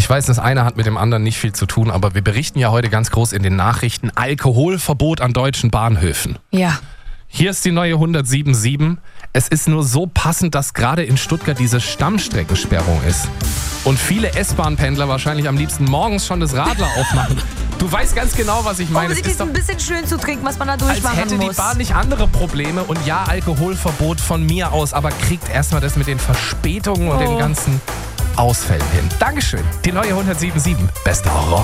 weiß, das eine hat mit dem anderen nicht viel zu tun, aber wir berichten ja heute ganz groß in den Nachrichten: Alkoholverbot an deutschen Bahnhöfen. Ja. Hier ist die neue 107.7. Es ist nur so passend, dass gerade in Stuttgart diese Stammstreckensperrung ist. Und viele S-Bahn-Pendler wahrscheinlich am liebsten morgens schon das Radler aufmachen. Du weißt ganz genau, was ich meine. Um sich Es ist ein bisschen schön zu trinken, was man da durchmachen als hätte muss. die Bahn nicht andere Probleme. Und ja, Alkoholverbot von mir aus, aber kriegt erstmal das mit den Verspätungen und den ganzen Ausfällen hin. Dankeschön. Die neue 107.7. Bester Horror.